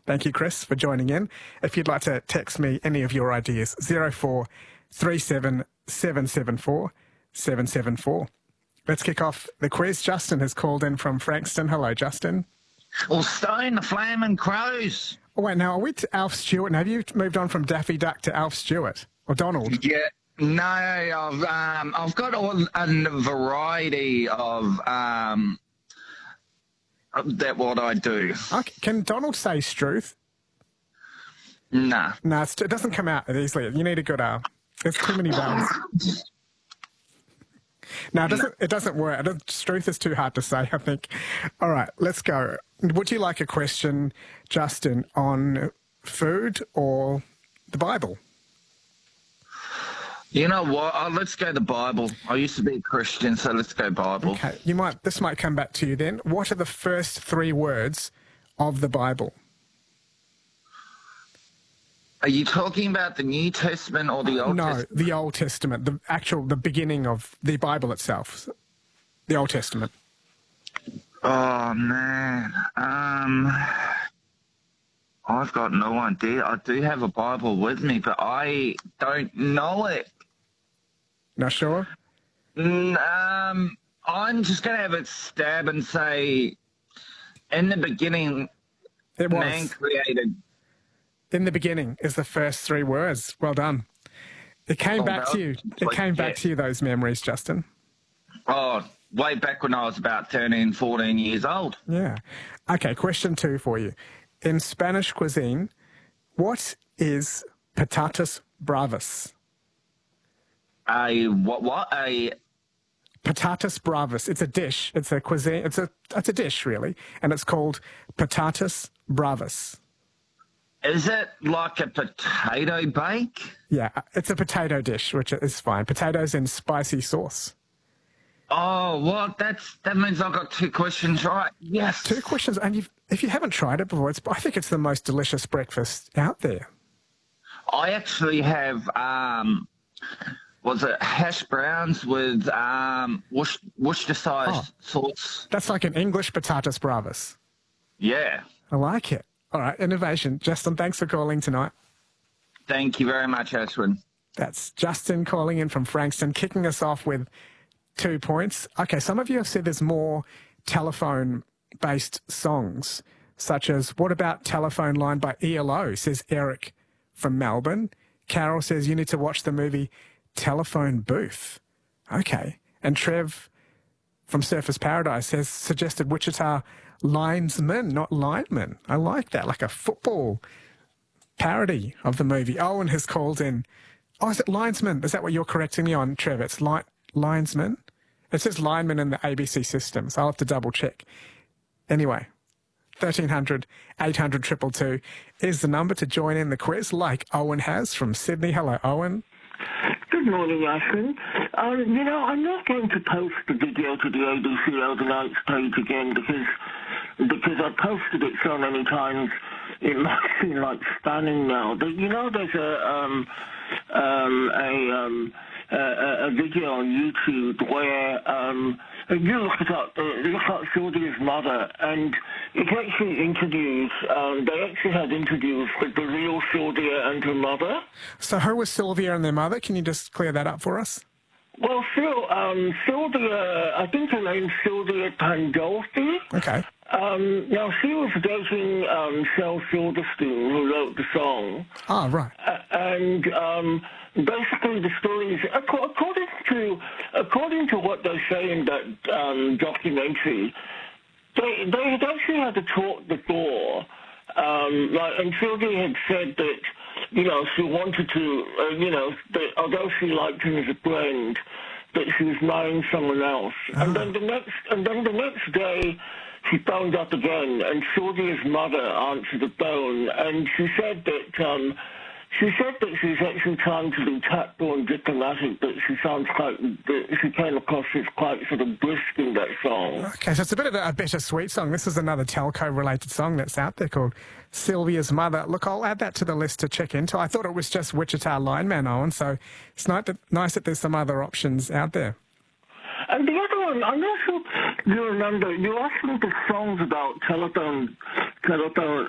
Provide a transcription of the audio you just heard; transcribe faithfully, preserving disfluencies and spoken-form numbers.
Thank you, Chris, for joining in. If you'd like to text me any of your ideas, zero four three seven seven seven four seven seven four. Let's kick off the quiz. Justin has called in from Frankston. Hello, Justin. Well, Stone, the Flaming Crows. Oh, wait, now, are we to Alf Stewart? Now, have you moved on from Daffy Duck to Alf Stewart? Or Donald? Yeah, no, I've, um, I've got all, a variety of um, that what I do. Okay. Can Donald say Struth? Nah. No, it's, it doesn't come out easily. You need a good R. There's too many vowels. No, it doesn't, it doesn't work. It doesn't, Struth is too hard to say, I think. All right, let's go. Would you like a question, Justin, on food or the Bible? You know what? Oh, let's go the Bible. I used to be a Christian, so let's go Bible. Okay, you might. This might come back to you then. What are the first three words of the Bible? Are you talking about the New Testament or the Old no, Testament? No, the Old Testament, the actual, the beginning of the Bible itself, the Old Testament. Oh, man. Um, I've got no idea. I do have a Bible with me, but I don't know it. Not sure? Mm, um, I'm just going to have a stab and say, in the beginning, it was. man created... In the beginning is the first three words. Well done. It came oh, back no. to you. It came yeah. back to you, those memories, Justin. Oh, way back when I was about thirteen, fourteen years old. Yeah. Okay, question two for you. In Spanish cuisine, what is patatas bravas? A what? What? A... Patatas bravas. It's a dish. It's a cuisine. It's a, it's a dish, really. And it's called patatas bravas. Is it like a potato bake? Yeah, it's a potato dish, which is fine. Potatoes in spicy sauce. Oh, well, that's, that means I've got two questions right. Yes. Two questions. And you've, if you haven't tried it before, it's, I think it's the most delicious breakfast out there. I actually have, um, was it hash browns with um, Worcestershire oh, sauce? That's like an English patatas bravas. Yeah. I like it. All right, innovation. Justin, thanks for calling tonight. Thank you very much, Ashwin. That's Justin calling in from Frankston, kicking us off with two points. Okay, some of you have said there's more telephone-based songs, such as What About Telephone Line by E L O, says Eric from Melbourne. Carol says you need to watch the movie Telephone Booth. Okay. And Trev from Surfers Paradise has suggested Wichita Linesman, not lineman. I like that, like a football parody of the movie. Owen has called in. Oh, is it linesman? Is that what you're correcting me on, Trev? It's li linesman? It says lineman in the A B C system, so I'll have to double check. Anyway, thirteen hundred, eight hundred, two two two is the number to join in the quiz, like Owen has from Sydney. Hello, Owen. Good morning, Ashwin. Um, you know, I'm not going to post the video to the A B C Overnights page again because because I've posted it so many times it might seem like spamming now. But, you know, there's a um, um, a, um, a, a video on YouTube where um, you look it up, it looks like Sylvia's mother, and it actually interviews, um, they actually had interviews with the real Sylvia and her mother. So who was Sylvia and their mother? Can you just clear that up for us? Well, Phil, um, Sylvia, I think her name's Sylvia Pandolfi. Okay. Um, now, she was dating um, Shel Silverstein, who wrote the song. Oh, right. Uh, and um, basically the story is, according to, according to what they say in that um, documentary, they, they had actually had a talk before, um, like, and Sylvia had said that, you know, she wanted to, uh, you know, that although she liked him as a friend, that she was marrying someone else. Oh. And then the next, and then the next day, she phoned up again, and Sylvia's mother answered the phone, and she said that um, she said that she was actually trying to be tactful and diplomatic, but she sounds quite, that she came across as quite sort of brisk in that song. Okay, so it's a bit of a, a bittersweet song. This is another telco-related song that's out there called Sylvia's Mother. Look, I'll add that to the list to check into. I thought it was just Wichita Lineman, Owen, so it's nice that, nice that there's some other options out there. And the other one, I'm not sure you remember, you asked me the songs about telephone, telephone